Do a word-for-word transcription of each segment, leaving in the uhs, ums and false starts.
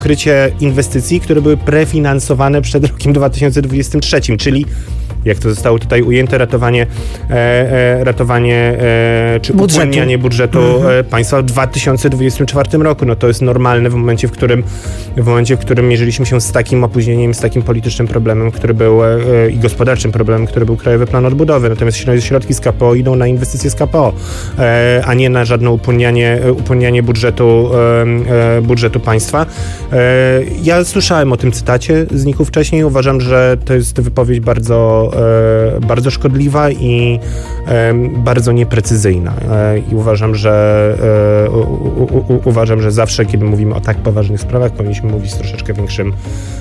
krycie inwestycji, które były prefinansowane przed rokiem dwa tysiące dwudziestym trzecim, czyli jak to zostało tutaj ujęte, ratowanie, e, e, ratowanie e, czy uwzględnianie budżetu mhm. e, państwa w dwa tysiące dwudziestym czwartym roku. No to jest normalne w momencie, w którym w momencie, w którym mierzyliśmy się z takim opóźnieniem, z takim politycznym problemem, który był e, i gospodarczym problemem, który był Krajowy Plan Odbudowy. Natomiast środki z K P O idą na inwestycje z K P O, e, a nie na żadne upłynnianie, upłynnianie budżetu, e, e, budżetu państwa. E, ja słyszałem o tym cytacie z Niku wcześniej. Uważam, że to jest wypowiedź bardzo bardzo szkodliwa i bardzo nieprecyzyjna. I uważam, że u, u, u, uważam, że zawsze, kiedy mówimy o tak poważnych sprawach, powinniśmy mówić z troszeczkę większym,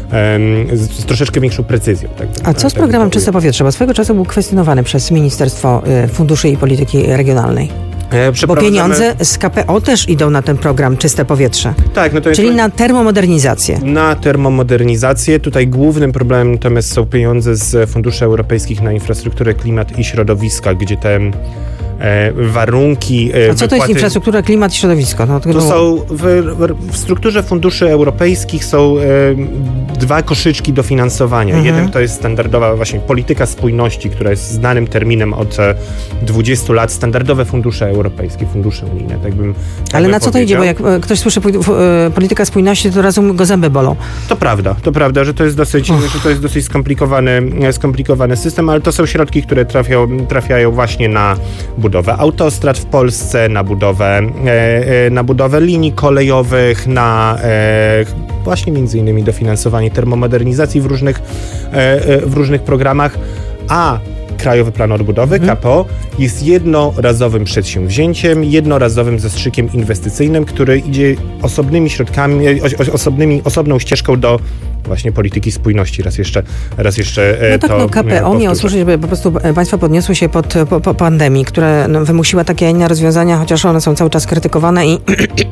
z troszeczkę większą precyzją. Tak, A co z tak programem Czyste Powietrze? Bo swego czasu był kwestionowany przez Ministerstwo Funduszy i Polityki Regionalnej. Bo pieniądze z K P O też idą na ten program Czyste Powietrze. Tak, no to Czyli jest na termomodernizację. Na termomodernizację. Tutaj głównym problemem natomiast są pieniądze z funduszy europejskich na infrastrukturę, klimat i środowiska, gdzie te e, warunki... E, A co to jest infrastruktura, klimat i środowisko? No, to to są w, w strukturze funduszy europejskich są e, dwa koszyczki dofinansowania. Mhm. Jeden to jest standardowa właśnie polityka spójności, która jest znanym terminem od dwudziestu lat. Standardowe fundusze europejskie, fundusze unijne. Tak bym, tak Ale bym na co powiedział. to idzie? Bo jak ktoś słyszy polityka spójności, to razem go zęby bolą. To prawda, to prawda, że to jest dosyć, że to jest dosyć skomplikowany, skomplikowany system, ale to są środki, które trafiają, trafiają właśnie na budowę autostrad w Polsce, na budowę, e, na budowę linii kolejowych, na e, właśnie między innymi dofinansowanie termomodernizacji w różnych, e, w różnych programach, a Krajowy Plan Odbudowy, mhm. K P O, jest jednorazowym przedsięwzięciem, jednorazowym zastrzykiem inwestycyjnym, który idzie osobnymi środkami, osobnymi, osobną ścieżką do właśnie polityki spójności. Raz jeszcze, raz jeszcze no tak, to no K P O miało służyć, żeby po prostu państwa podniosły się pod, po, po pandemii, która no, wymusiła takie, a inne rozwiązania, chociaż one są cały czas krytykowane i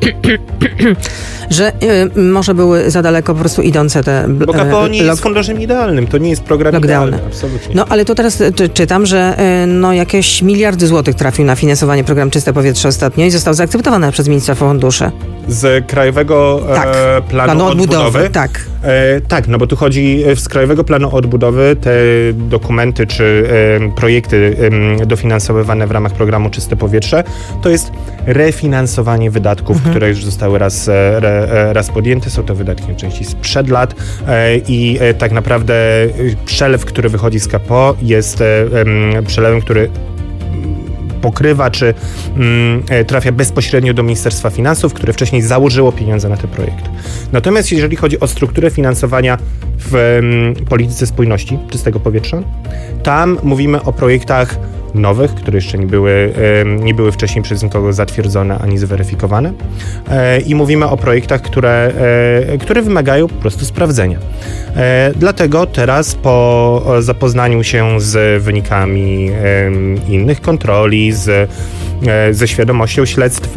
że y, może były za daleko po prostu idące te... Bo K P O nie jest funduszem idealnym, to nie jest program lockdowny. Idealny, absolutnie. No ale to teraz czy, czytam, że y, no jakieś miliardy złotych trafił na finansowanie programu Czyste Powietrze ostatnio i został zaakceptowany przez Ministerstwo Funduszy. Z Krajowego tak, e, Planu, planu Odbudowy? odbudowy tak. E, tak, no bo tu chodzi z Krajowego Planu Odbudowy te dokumenty czy e, projekty e, dofinansowywane w ramach programu Czyste Powietrze, to jest refinansowanie wydatków, mhm. które już zostały raz, re, raz podjęte. Są to wydatki najczęściej sprzed lat e, i e, tak naprawdę przelew, który wychodzi z K P O jest e, e, przelewem, który pokrywa, czy mm, trafia bezpośrednio do Ministerstwa Finansów, które wcześniej założyło pieniądze na te projekty. Natomiast jeżeli chodzi o strukturę finansowania w mm, polityce spójności czystego powietrza, tam mówimy o projektach nowych, które jeszcze nie były, nie były wcześniej przez nikogo zatwierdzone ani zweryfikowane. I mówimy o projektach, które, które wymagają po prostu sprawdzenia. Dlatego teraz po zapoznaniu się z wynikami innych kontroli, z, ze świadomością śledztw,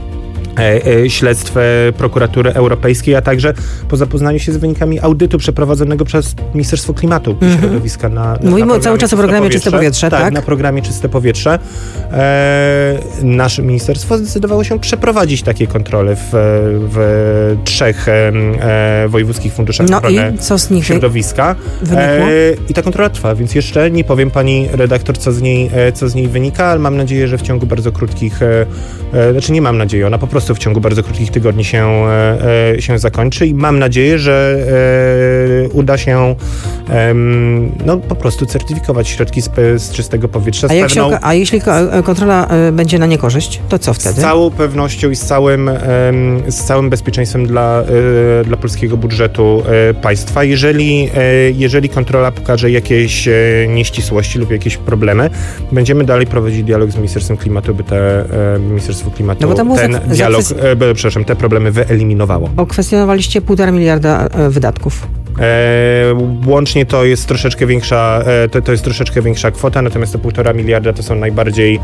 śledztw prokuratury europejskiej, a także po zapoznaniu się z wynikami audytu przeprowadzonego przez Ministerstwo Klimatu i mm-hmm. Środowiska na, na Mówimy na cały czas o programie Czyste Powietrze, tak? Tak, na programie Czyste Powietrze. E, nasze ministerstwo zdecydowało się przeprowadzić takie kontrole w, w trzech e, wojewódzkich funduszach no ochrony i co z nich środowiska. E, I ta kontrola trwa, więc jeszcze nie powiem pani redaktor, co z niej, co z niej wynika, ale mam nadzieję, że w ciągu bardzo krótkich, e, e, znaczy nie mam nadziei, ona po prostu w ciągu bardzo krótkich tygodni się, e, się zakończy i mam nadzieję, że e, uda się e, no, po prostu certyfikować środki z, z czystego powietrza. A, z jak pewną, się, a jeśli kontrola e, będzie na niekorzyść, to co wtedy? Z całą pewnością i z całym, e, z całym bezpieczeństwem dla, e, dla polskiego budżetu e, państwa. Jeżeli, e, jeżeli kontrola pokaże jakieś e, nieścisłości lub jakieś problemy, będziemy dalej prowadzić dialog z Ministerstwem Klimatu, by te e, Ministerstwo Klimatu no bo tam ten za, dialog za E, przepraszam, te problemy wyeliminowało. Bo kwestionowaliście półtora miliarda e, wydatków. E, łącznie to jest troszeczkę większa, e, to, to jest troszeczkę większa kwota, natomiast te półtora miliarda to są najbardziej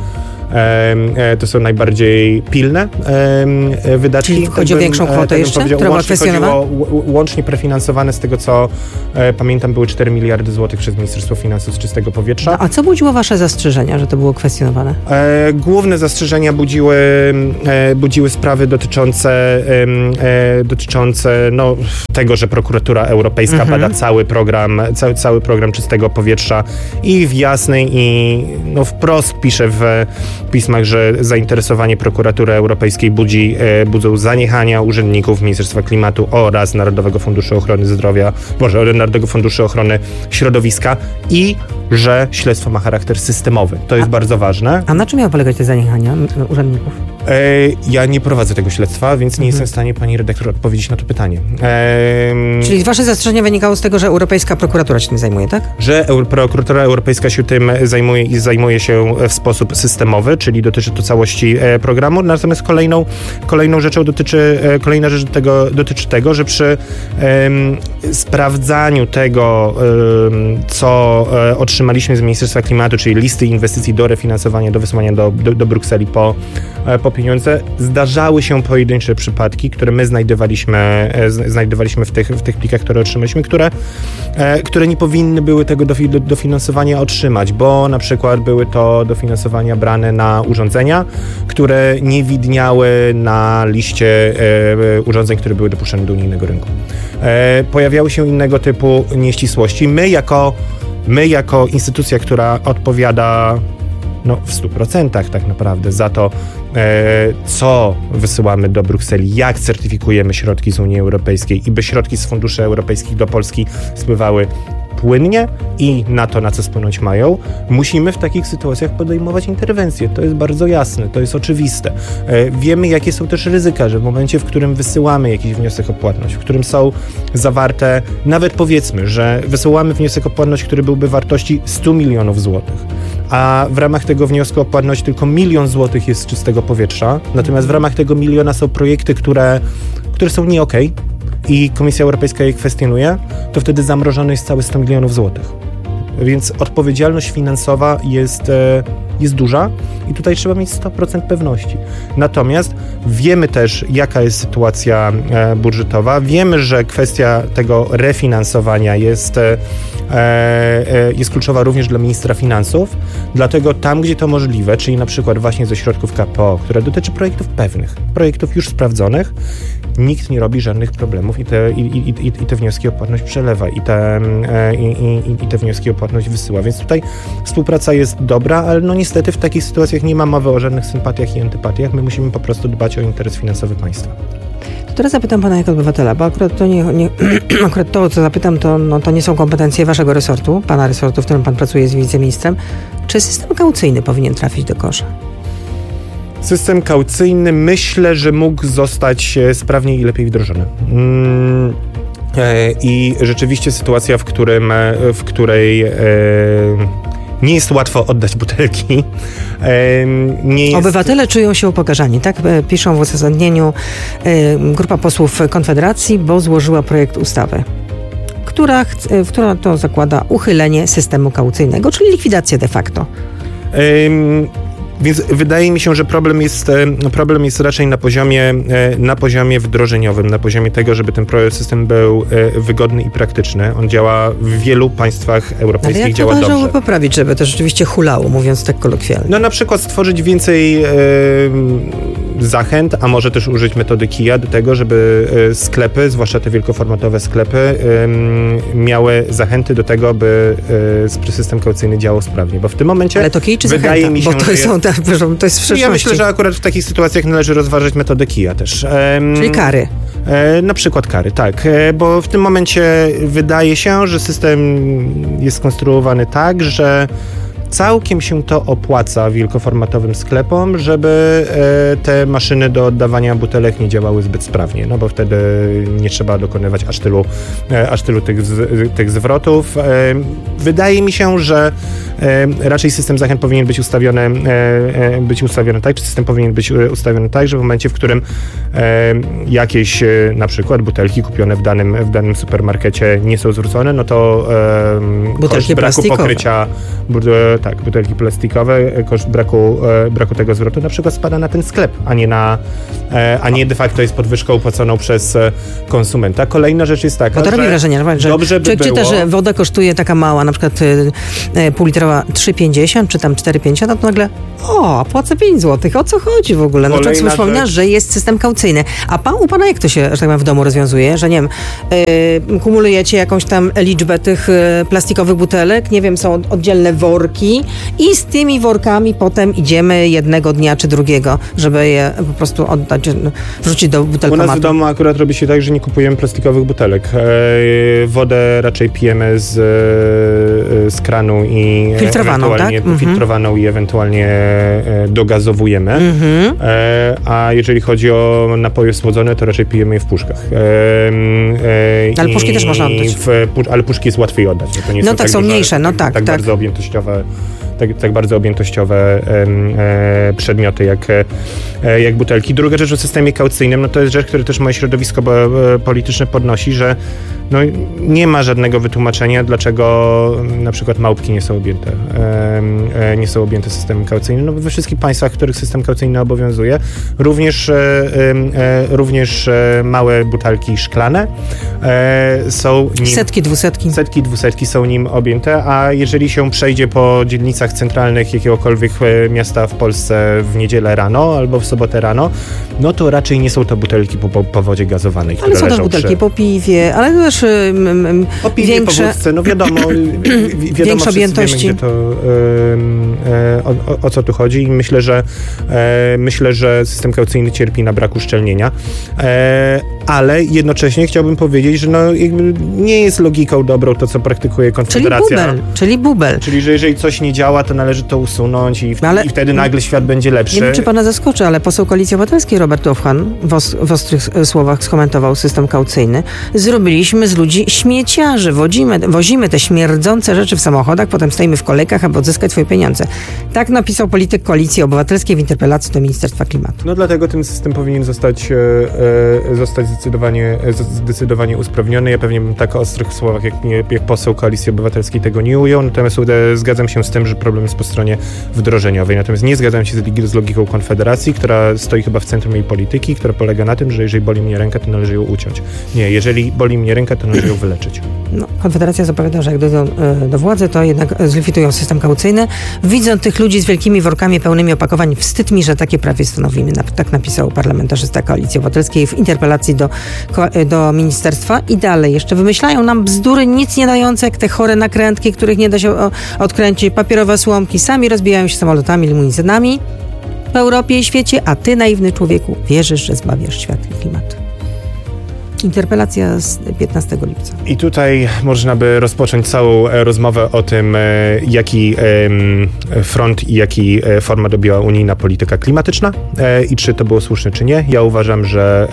To są najbardziej pilne wydatki. Czyli chodzi o większą kwotę tak jeszcze, która była kwestionowana? Łącznie prefinansowane z tego, co e, pamiętam, były cztery miliardy złotych przez Ministerstwo Finansów z czystego powietrza. No, a co budziło wasze zastrzeżenia, że to było kwestionowane? E, główne zastrzeżenia budziły, e, budziły sprawy dotyczące, e, dotyczące no, tego, że prokuratura europejska mhm. bada cały program, cały, cały program czystego powietrza i w jasnej i no, wprost pisze w pismach, że zainteresowanie prokuratury europejskiej budzi, e, budzą zaniechania urzędników Ministerstwa Klimatu oraz Narodowego Funduszu Ochrony Zdrowia, Boże, Narodowego Funduszu Ochrony Środowiska i że śledztwo ma charakter systemowy. To jest a, bardzo ważne. A na czym miały polegać te zaniechania urzędników? E, ja nie prowadzę tego śledztwa, więc nie mhm. jestem w stanie, pani redaktor, odpowiedzieć na to pytanie. E, Czyli wasze zastrzeżenie wynikało z tego, że Europejska Prokuratura się tym zajmuje, tak? Że Euro- Prokuratura Europejska się tym zajmuje i zajmuje się w sposób systemowy, czyli dotyczy to całości e, programu. Natomiast kolejną, kolejną rzeczą dotyczy, e, kolejna rzecz tego, dotyczy tego, że przy e, sprawdzaniu tego, e, co e, otrzymaliśmy z Ministerstwa Klimatu, czyli listy inwestycji do refinansowania, do wysłania do, do, do Brukseli po, e, po pieniądze, zdarzały się pojedyncze przypadki, które my znajdowaliśmy, e, znajdowaliśmy w tych, w tych plikach, które otrzymaliśmy, które, e, które nie powinny były tego dofi, do, dofinansowania otrzymać, bo na przykład były to dofinansowania brane na urządzenia, które nie widniały na liście e, urządzeń, które były dopuszczone do unijnego rynku. E, pojawiały się innego typu nieścisłości. My jako, my jako instytucja, która odpowiada no, w stu procentach tak naprawdę za to, e, co wysyłamy do Brukseli, jak certyfikujemy środki z Unii Europejskiej i by środki z funduszy europejskich do Polski spływały płynnie i na to, na co spłynąć mają, musimy w takich sytuacjach podejmować interwencje. To jest bardzo jasne, to jest oczywiste. E, wiemy, jakie są też ryzyka, że w momencie, w którym wysyłamy jakiś wniosek o płatność, w którym są zawarte, nawet powiedzmy, że wysyłamy wniosek o płatność, który byłby wartości stu milionów złotych, a w ramach tego wniosku o płatność tylko milion złotych jest z czystego powietrza, natomiast w ramach tego miliona są projekty, które, które są nie okej, i Komisja Europejska je kwestionuje, to wtedy zamrożony jest cały sto milionów złotych. Więc odpowiedzialność finansowa jest, jest duża i tutaj trzeba mieć sto procent pewności. Natomiast wiemy też, jaka jest sytuacja budżetowa, wiemy, że kwestia tego refinansowania jest, jest kluczowa również dla ministra finansów, dlatego tam, gdzie to możliwe, czyli na przykład właśnie ze środków K P O, które dotyczy projektów pewnych, projektów już sprawdzonych, nikt nie robi żadnych problemów i te, i, i, i, i te wnioski o płatność przelewa i te, i, i, i te wnioski o płatność wysyła. Więc tutaj współpraca jest dobra, ale no niestety w takich sytuacjach nie ma mowy o żadnych sympatiach i antypatiach. My musimy po prostu dbać o interes finansowy państwa. To teraz zapytam pana jako obywatela, bo akurat to, nie, nie, akurat to co zapytam, to, no, to nie są kompetencje waszego resortu, pana resortu, w którym pan pracuje z wiceministrem. Czy system kaucyjny powinien trafić do kosza? System kaucyjny myślę, że mógł zostać sprawniej i lepiej wdrożony. Mm, e, I rzeczywiście sytuacja, w, którym, w której e, nie jest łatwo oddać butelki. E, nie jest... Obywatele czują się upokarzani, tak? Piszą w uzasadnieniu e, grupa posłów Konfederacji, bo złożyła projekt ustawy, która, która to zakłada uchylenie systemu kaucyjnego, czyli likwidację de facto. E, Więc wydaje mi się, że problem jest, problem jest raczej na poziomie, na poziomie wdrożeniowym, na poziomie tego, żeby ten system był wygodny i praktyczny. On działa w wielu państwach europejskich, ale jak działa to dobrze. należałoby poprawić, żeby to rzeczywiście hulało, mówiąc tak kolokwialnie? No na przykład stworzyć więcej e, zachęt, a może też użyć metody kija do tego, żeby sklepy, zwłaszcza te wielkoformatowe sklepy, e, miały zachęty do tego, by e, system kaucyjny działał sprawnie, bo w tym momencie ale to kij czy wydaje zachęta? mi się, bo to, są, te, to jest w przyszłości. Ja myślę, że akurat w takich sytuacjach należy rozważyć metodę kija też. E, Czyli kary. E, na przykład kary, tak, e, bo w tym momencie wydaje się, że system jest skonstruowany tak, że całkiem się to opłaca wielkoformatowym sklepom, żeby e, te maszyny do oddawania butelek nie działały zbyt sprawnie, no bo wtedy nie trzeba dokonywać aż tylu, e, aż tylu tych, z, tych zwrotów. E, wydaje mi się, że e, raczej system zachęt powinien być ustawiony, e, być ustawiony tak, czy system powinien być ustawiony tak, że w momencie, w którym e, jakieś e, na przykład butelki kupione w danym, w danym supermarkecie nie są zwrócone, no to e, butelki koszt braku pokrycia e, tak, butelki plastikowe, koszt braku, e, braku tego zwrotu na przykład spada na ten sklep, a nie na, e, a nie de facto jest podwyżką opłaconą przez e, konsumenta. Kolejna rzecz jest taka, bo to że robi wrażenie, że dobrze by człowiek było... czyta, że woda kosztuje taka mała, na przykład e, półlitrowa trzy pięćdziesiąt, czy tam cztery pięćdziesiąt, no to nagle o, płacę pięć złotych, o co chodzi w ogóle? No człowiek sobie przypomina, że jest system kaucyjny. A pan, u pana jak to się, że tak powiem, w domu rozwiązuje? Że nie wiem, yy, kumulujecie jakąś tam liczbę tych yy, plastikowych butelek, nie wiem, są oddzielne worki i z tymi workami potem idziemy jednego dnia czy drugiego, żeby je po prostu oddać, wrzucić do butelkomatu. U nas w domu akurat robi się tak, że nie kupujemy plastikowych butelek. E, wodę raczej pijemy z, z kranu i filtrowaną, tak? Mhm. filtrowaną i ewentualnie e, dogazowujemy. Mhm. E, a jeżeli chodzi o napoje słodzone, to raczej pijemy je w puszkach. E, e, ale puszki też można oddać. W, ale puszki jest łatwiej oddać. To nie no są tak, tak są duże, mniejsze, no tak. Tak, tak. bardzo objętościowe. Tak, tak bardzo objętościowe e, przedmioty jak, e, jak butelki. Druga rzecz o systemie kaucyjnym, no to jest rzecz, która też moje środowisko e, polityczne podnosi, że no, nie ma żadnego wytłumaczenia, dlaczego na przykład małpki nie są objęte, e, e, nie są objęte systemem kaucyjnym. No, we wszystkich państwach, w których system kaucyjny obowiązuje, również, e, e, również e, małe butelki szklane e, są nim, setki, dwusetki. Setki, dwusetki są nim objęte, a jeżeli się przejdzie po dzielnicach centralnych jakiegokolwiek miasta w Polsce w niedzielę rano albo w sobotę rano, no to raczej nie są to butelki po, po, po wodzie gazowanej, które ale są leżą też butelki przy... po piwie, ale też um, po piwie, większe... po wódce, no wiadomo, wi- wiadomo większe objętości. Wiemy, gdzie to, um, o, o, o co tu chodzi i myślę, że e, myślę, że system kaucyjny cierpi na brak uszczelnienia, e, ale jednocześnie chciałbym powiedzieć, że no, jakby nie jest logiką dobrą to, co praktykuje Konfederacja. Czyli bubel, czyli bubel. Czyli, że jeżeli coś nie działa, to należy to usunąć i, w, ale, i wtedy nagle świat będzie lepszy. Nie wiem, czy pana zaskoczy, ale poseł Koalicji Obywatelskiej Robert Ofhan w, os, w ostrych słowach skomentował system kaucyjny. Zrobiliśmy z ludzi śmieciarzy, wodzimy, wozimy te śmierdzące rzeczy w samochodach, potem stoimy w kolejkach, aby odzyskać swoje pieniądze. Tak napisał polityk Koalicji Obywatelskiej w interpelacji do Ministerstwa Klimatu. No dlatego ten system powinien zostać, e, e, zostać zdecydowanie, zdecydowanie usprawniony. Ja pewnie bym tak o ostrych słowach, jak, jak poseł Koalicji Obywatelskiej tego nie ujął, natomiast e, zgadzam się z tym, że problem jest po stronie wdrożeniowej. Natomiast nie zgadzam się z, z logiką Konfederacji, która stoi chyba w centrum jej polityki, która polega na tym, że jeżeli boli mnie ręka, to należy ją uciąć. Nie, jeżeli boli mnie ręka, to należy ją wyleczyć. No, Konfederacja zapowiada, że jak dojdą do władzy, to jednak zlikwidują system kaucyjny. Widzą tych ludzi z wielkimi workami pełnymi opakowań, wstyd mi, że takie prawie stanowimy. Tak napisał parlamentarzysta Koalicji Obywatelskiej w interpelacji do, do ministerstwa. I dalej jeszcze wymyślają nam bzdury nic nie dające, jak te chore nakrętki, których nie da się odkręcić, papierowe słomki, sami rozbijają się samolotami, limuzynami w Europie i świecie, a ty, naiwny człowieku, wierzysz, że zbawiasz świat i klimat. Interpelacja z piętnastego lipca. I tutaj można by rozpocząć całą rozmowę o tym, jaki front i jaki format objęła unijna polityka klimatyczna i czy to było słuszne, czy nie. Ja uważam, że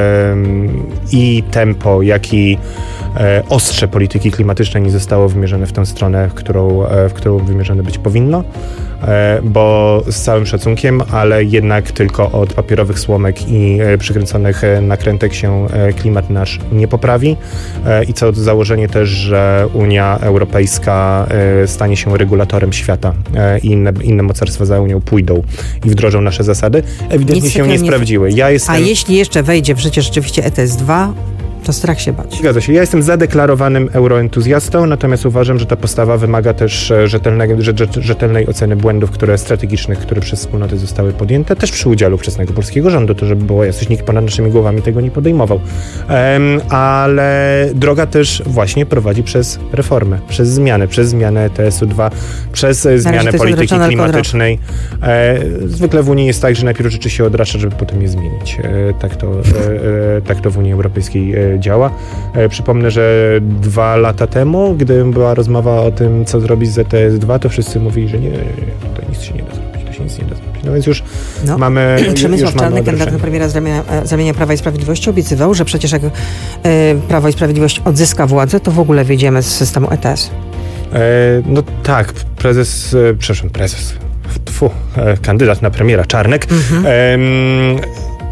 i tempo, jak i ostrze polityki klimatycznej nie zostało wymierzone w tę stronę, w którą, w którą wymierzone być powinno. Bo z całym szacunkiem, ale jednak tylko od papierowych słomek i przykręconych nakrętek się klimat nasz nie poprawi. I co do założenia też, że Unia Europejska stanie się regulatorem świata i inne, inne mocarstwa za Unią pójdą i wdrożą nasze zasady, ewidentnie Nic się nie, nie sprawdziły. Ja jestem... A jeśli jeszcze wejdzie w życie rzeczywiście E T S dwa, to strach się bać. Zgadza się. Ja jestem zadeklarowanym euroentuzjastą, natomiast uważam, że ta postawa wymaga też rzetelnej, rzetelnej oceny błędów, które strategicznych, które przez wspólnoty zostały podjęte, też przy udziale ówczesnego polskiego rządu, to żeby było jasność, nikt ponad naszymi głowami tego nie podejmował. Um, ale droga też właśnie prowadzi przez reformę, przez zmiany, przez zmianę E T S dwa, przez zmianę polityki klimatycznej. E, zwykle w Unii jest tak, że najpierw rzeczy się odrasza, żeby potem je zmienić. E, tak, to, e, e, tak to w Unii Europejskiej e, działa. E, przypomnę, że dwa lata temu, gdy była rozmowa o tym, co zrobić z E T S dwa, to wszyscy mówili, że nie, nie, nie, to nic się nie da zrobić, to się nic nie da zrobić. No więc już no, mamy Przemysław Czarnek, kandydat na premiera z ramienia, z ramienia Prawa i Sprawiedliwości, obiecywał, że przecież jak e, Prawo i Sprawiedliwość odzyska władzę, to w ogóle wyjdziemy z systemu E T S. E, no tak, prezes, e, przepraszam, prezes, tfu, e, kandydat na premiera Czarnek, mhm. e,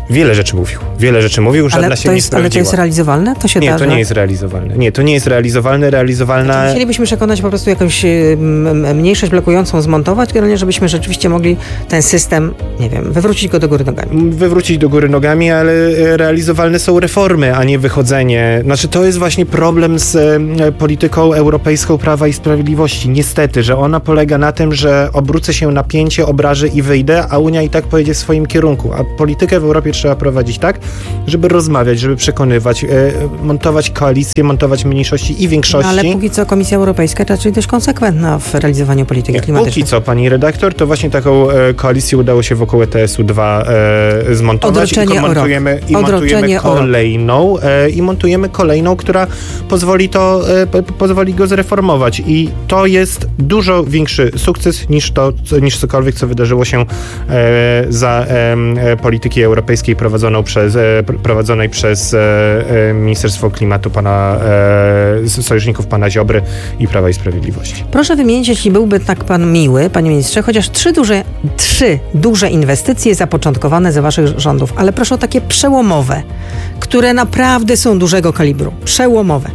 Wiele rzeczy mówił. Wiele rzeczy mówił, żadna się to nie jest, ale to sprawdziła. jest realizowalne? To się Nie, da, to że... nie jest realizowalne. Nie, to nie jest realizowalne. Realizowalne... Znaczy, musielibyśmy przekonać po prostu jakąś m, mniejszość blokującą zmontować, generalnie, żebyśmy rzeczywiście mogli ten system, nie wiem, wywrócić go do góry nogami. Wywrócić do góry nogami, ale realizowalne są reformy, a nie wychodzenie. Znaczy, to jest właśnie problem z e, polityką europejską Prawa i Sprawiedliwości. Niestety, że ona polega na tym, że obrócę się na pięcie, obrażę i wyjdę, a Unia i tak pojedzie w swoim kierunku. A politykę w Europie trzeba prowadzić tak, żeby rozmawiać, żeby przekonywać, e, montować koalicje, montować mniejszości i większości. No, ale póki co Komisja Europejska raczej dość konsekwentna w realizowaniu polityki Nie, klimatycznej. Póki co, pani redaktor, to właśnie taką e, koalicję udało się wokół E T S u dwa e, zmontować. Odroczenie i montujemy, i montujemy kolejną e, i montujemy kolejną, która pozwoli to, e, po, pozwoli go zreformować. I to jest dużo większy sukces niż to, co, niż cokolwiek, co wydarzyło się e, za e, polityki europejskiej prowadzoną przez, e, prowadzonej przez e, Ministerstwo Klimatu pana e, sojuszników pana Ziobry i Prawa i Sprawiedliwości. Proszę wymienić, jeśli byłby tak pan miły, panie ministrze, chociaż trzy duże, trzy duże inwestycje zapoczątkowane za waszych rządów, ale proszę o takie przełomowe, które naprawdę są dużego kalibru. Przełomowe.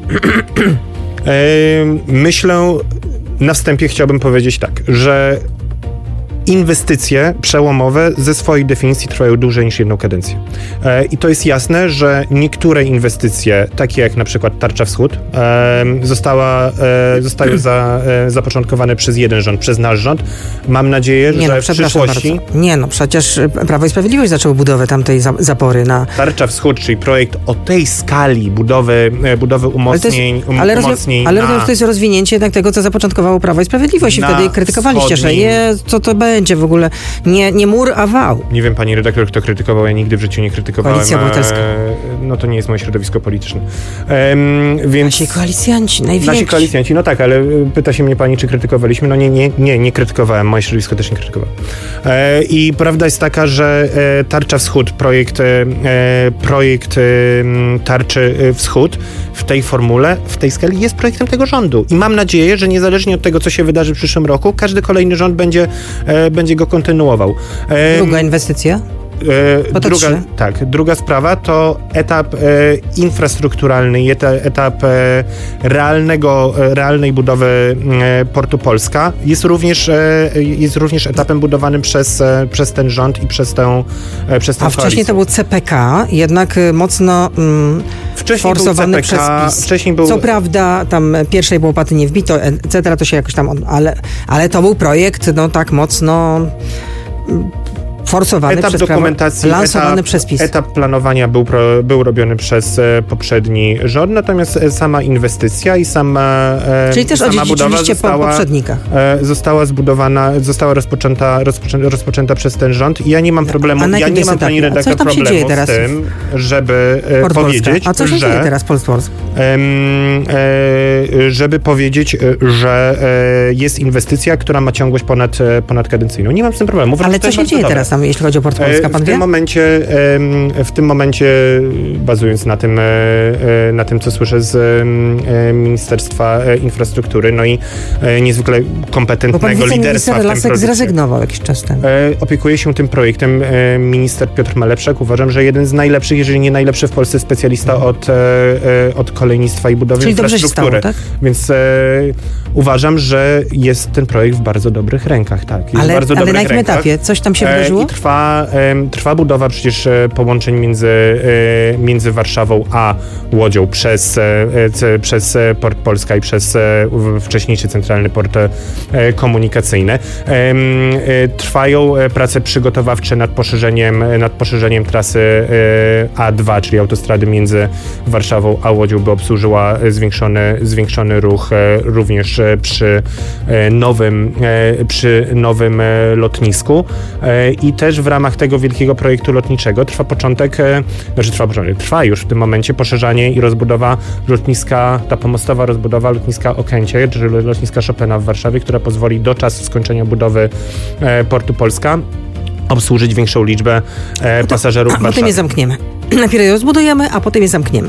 E, myślę, na wstępie chciałbym powiedzieć tak, że inwestycje przełomowe ze swojej definicji trwają dłużej niż jedną kadencję. E, I to jest jasne, że niektóre inwestycje, takie jak na przykład Tarcza Wschód, e, została, e, zostały za, e, zapoczątkowane przez jeden rząd, przez nasz rząd. Mam nadzieję, Nie że no, w przyszłości... Bardzo. Nie no, przecież Prawo i Sprawiedliwość zaczęło budowę tamtej za, zapory na... Tarcza Wschód, czyli projekt o tej skali budowy, budowy umocnień, ale, ale, rozumiem, umocnień ale na, rozumiem, że to jest rozwinięcie jednak tego, co zapoczątkowało Prawo i Sprawiedliwość i wtedy krytykowaliście, że je, co to będzie w ogóle, nie, nie mur, a wał. Nie wiem, pani redaktor, kto krytykował, ja nigdy w życiu nie krytykowałem. Koalicja Obywatelska. E, no to nie jest moje środowisko polityczne. E, więc... Nasi koalicjanci, najwięksi. Nasi koalicjanci, no tak, ale pyta się mnie pani, czy krytykowaliśmy. No nie, nie, nie, nie krytykowałem, moje środowisko też nie krytykowało. E, I prawda jest taka, że e, Tarcza Wschód, projekt, e, projekt e, Tarczy Wschód w tej formule, w tej skali jest projektem tego rządu. I mam nadzieję, że niezależnie od tego, co się wydarzy w przyszłym roku, każdy kolejny rząd będzie, e, będzie go kontynuował. E, Druga inwestycja? E, druga, tak, druga sprawa to etap e, infrastrukturalny i eta, etap e, realnego, e, realnej budowy e, Portu Polska jest również, e, jest również etapem budowanym przez, e, przez ten rząd i przez tę e, przez tę A wcześniej koalicję. to był C P K, jednak mocno mm, wcześniej forsowany był C P K, przez PiS. Wcześniej był... Co prawda tam pierwszej łopaty nie wbito, et cetera, to się jakoś tam... Ale, ale to był projekt, no tak mocno... forsowany etap przez dokumentacji, prawo, lansowany etap, przez PiS. Etap planowania był, pro, był robiony przez e, poprzedni rząd, natomiast e, sama inwestycja i sama e, Czyli też sama budowa po została, poprzednikach. E, została zbudowana, została rozpoczęta, rozpoczę, rozpoczęta przez ten rząd i ja nie mam problemu, ja nie mam, pani redaktor, problemu z tym, żeby e, Port powiedzieć, A co się że, dzieje teraz Port Polska? E, e, żeby powiedzieć, że e, jest inwestycja, która ma ciągłość ponad, ponad kadencyjną. Nie mam z tym problemu. Uważam, ale co się dzieje dobre. teraz tam, jeśli chodzi o Port Polska, pan w wie? tym momencie, w tym momencie, bazując na tym, na tym, co słyszę z Ministerstwa Infrastruktury, no i niezwykle kompetentnego liderstwa w tym Lasek zrezygnował jakiś czas temu. Opiekuje się tym projektem minister Piotr Malewczak. Uważam, że jeden z najlepszych, jeżeli nie najlepszy w Polsce specjalista od, od kolejnictwa i budowy Czyli infrastruktury. Dobrze się stało, tak? Więc e, uważam, że jest ten projekt w bardzo dobrych rękach. Tak, jest ale bardzo ale na jakim rękach. etapie? Coś tam się wydarzyło? E, I trwa, e, trwa budowa przecież e, połączeń między, e, między Warszawą a Łodzią przez, e, c, przez Port Polska i przez e, wcześniejszy Centralny Port e, Komunikacyjny. E, e, trwają prace przygotowawcze nad poszerzeniem, nad poszerzeniem trasy e, A dwa, czyli autostrady między Warszawą a Łodzią, by obsłużyła zwiększony, zwiększony ruch e, również e, przy e, nowym, e, przy nowym e, lotnisku. E, I też w ramach tego wielkiego projektu lotniczego trwa początek, e, znaczy trwa początek, trwa już w tym momencie poszerzanie i rozbudowa lotniska, ta pomostowa rozbudowa lotniska Okęcie, czyli lotniska Chopina w Warszawie, która pozwoli do czasu skończenia budowy e, Portu Polska obsłużyć większą liczbę e, pasażerów w Warszawie. Potem je zamkniemy. Najpierw je rozbudujemy, a potem je zamkniemy.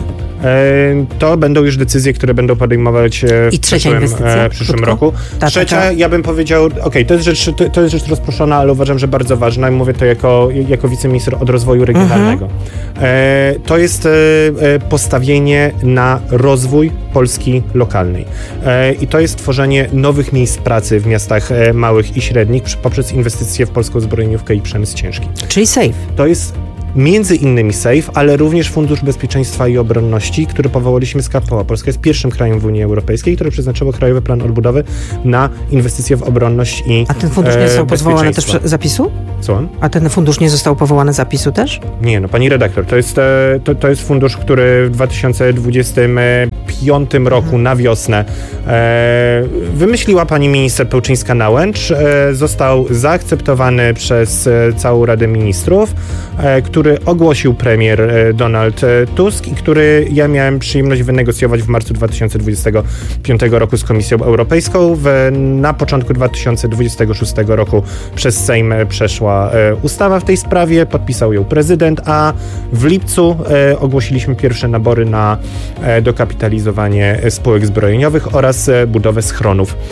to będą już decyzje, które będą podejmować w I trzecia przyszłym, inwestycja? przyszłym Krótko? roku. Ta, Trzecia, ta, ta. ja bym powiedział, okej, okay, to jest rzecz, to, to jest rzecz rozproszona, ale uważam, że bardzo ważna i mówię to jako, jako wiceminister od rozwoju regionalnego. Mhm. E, to jest e, postawienie na rozwój Polski lokalnej. E, I to jest tworzenie nowych miejsc pracy w miastach e, małych i średnich przy, poprzez inwestycje w polską zbrojeniówkę i przemysł ciężki. Czyli safe. To jest między innymi SAFE, ale również Fundusz Bezpieczeństwa i Obronności, który powołaliśmy z K P O. Polska jest pierwszym krajem w Unii Europejskiej, który przeznaczyło Krajowy Plan Odbudowy na inwestycje w obronność i A ten fundusz nie został powołany też z zapisu? Co? A ten fundusz nie został powołany z zapisu też? Nie, no pani redaktor, to jest, to, to jest fundusz, który w dwa tysiące dwudziestym piątym roku mhm. na wiosnę e, wymyśliła pani minister Pełczyńska-Nałęcz, e, został zaakceptowany przez e, całą Radę Ministrów, e, który ogłosił premier e, Donald e, Tusk i który ja miałem przyjemność wynegocjować w marcu dwa tysiące dwudziestego piątego roku z Komisją Europejską. W, na początku dwa tysiące dwudziestego szóstego roku przez Sejm przeszła e, ustawa w tej sprawie, podpisał ją prezydent, a w lipcu e, ogłosiliśmy pierwsze nabory na e, dokapitalizowanie spółek zbrojeniowych oraz e, budowę schronów. E,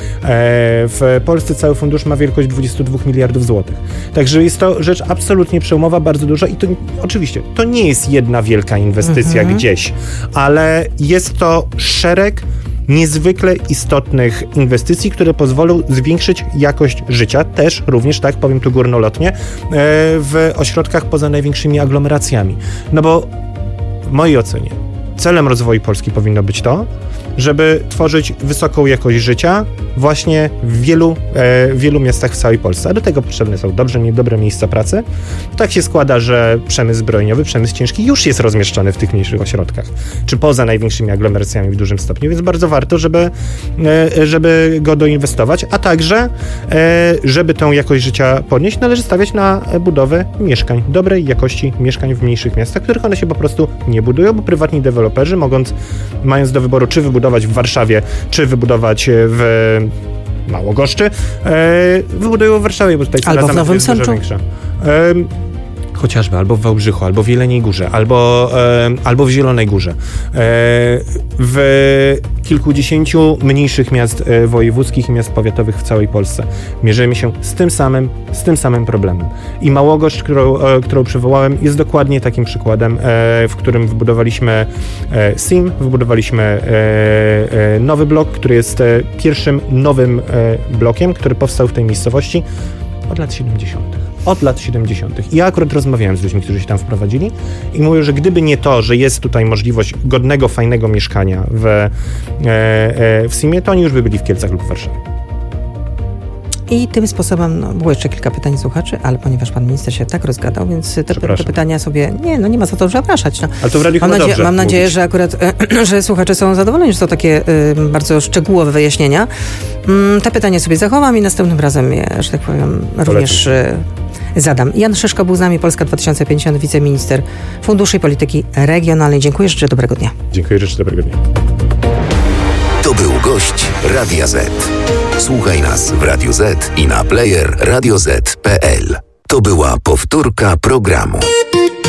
w Polsce cały fundusz ma wielkość dwadzieścia dwa miliardów złotych. Także jest to rzecz absolutnie przełomowa, bardzo duża i to oczywiście to nie jest jedna wielka inwestycja mhm. gdzieś, ale jest to szereg niezwykle istotnych inwestycji, które pozwolą zwiększyć jakość życia, też również, tak powiem tu górnolotnie, w ośrodkach poza największymi aglomeracjami. No bo w mojej ocenie celem rozwoju Polski powinno być to, żeby tworzyć wysoką jakość życia właśnie w wielu, e, wielu miastach w całej Polsce. A do tego potrzebne są dobrze, dobre miejsca pracy. Tak się składa, że przemysł zbrojeniowy, przemysł ciężki już jest rozmieszczony w tych mniejszych ośrodkach, czy poza największymi aglomeracjami w dużym stopniu, więc bardzo warto, żeby, e, żeby go doinwestować, a także, e, żeby tę jakość życia podnieść, należy stawiać na budowę mieszkań, dobrej jakości mieszkań w mniejszych miastach, których one się po prostu nie budują, bo prywatni deweloperzy, mogąc, mając do wyboru, czy wybudować w Warszawie, czy wybudować w Małogoszczy, e, wybudują w Warszawie, bo tutaj cena albo w Nowym jest dużo większa. E, chociażby, albo w Wałbrzychu, albo w Jeleniej Górze, albo, e, albo w Zielonej Górze. E, w kilkudziesięciu mniejszych miast e, wojewódzkich i miast powiatowych w całej Polsce mierzymy się z tym samym, z tym samym problemem. I Małogoszcz, którą, e, którą przywołałem, jest dokładnie takim przykładem, e, w którym wybudowaliśmy e, S I M, wybudowaliśmy e, e, nowy blok, który jest e, pierwszym nowym e, blokiem, który powstał w tej miejscowości od lat siedemdziesiątych. Od lat siedemdziesiątych. I ja akurat rozmawiałem z ludźmi, którzy się tam wprowadzili i mówią, że gdyby nie to, że jest tutaj możliwość godnego, fajnego mieszkania w, e, e, w S I M-ie, to oni już by byli w Kielcach lub w Warszawie. I tym sposobem, no, było jeszcze kilka pytań słuchaczy, ale ponieważ pan minister się tak rozgadał, więc te, te pytania sobie, nie, no nie ma za to przepraszać. No. Ale to w radiu mam, nadzie- dobrze mam nadzieję, mówić. że akurat, że słuchacze są zadowoleni, że to takie y, bardzo szczegółowe wyjaśnienia. Mm, te pytania sobie zachowam i następnym razem je, że tak powiem, również y, zadam. Jan Szyszko był z nami, Polska dwa tysiące pięćdziesiąt, wiceminister Funduszy i Polityki Regionalnej. Dziękuję, życzę dobrego dnia. Dziękuję, życzę dobrego dnia. To był gość Radia Z. Słuchaj nas w Radiu Z i na player radio zet kropka pe el. To była powtórka programu.